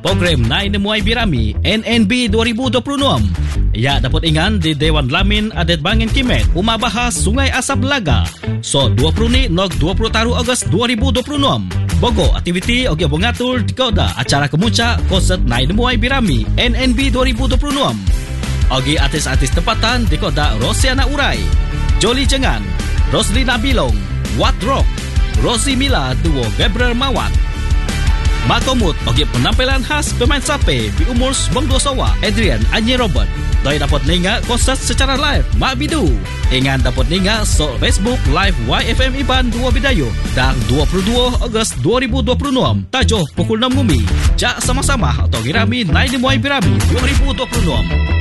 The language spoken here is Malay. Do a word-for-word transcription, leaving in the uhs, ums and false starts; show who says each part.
Speaker 1: program Nai Nemuai Birami N N B dua ribu dua puluh enam. Ia dapat ingan di Dewan Lamin Adat Bangin Kimet, Umah Bahas Sungai Asap Belaga. So dua puluh ni nog dua puluh taru Ogos dua ribu dua puluh enam. Bogo aktiviti ogi bongatur di koda acara kemuncak konsert Nai Nemuai Birami N N B dua ribu dua puluh enam. Ogi artis-artis tempatan di koda Rosiana Urai, Jolly Jengan, Roslina Bilong, Wat Rock, Rosie Mila duo Gabriel Mawat. Makomut ogi penampilan khas pemain sape di umur sembilan belas sawa Adrian Anyi Robert. Doi dapat ninga konsert secara live Mak Bidu. Ingan dapat ninga so Facebook live Y F M Iban dua Bidayu dan dua puluh dua Ogos dua ribu dua puluh enam tajuh pukul enam ngumi. Jak sama-sama atau Girami Nai Nemuai Birami dua ribu dua puluh enam.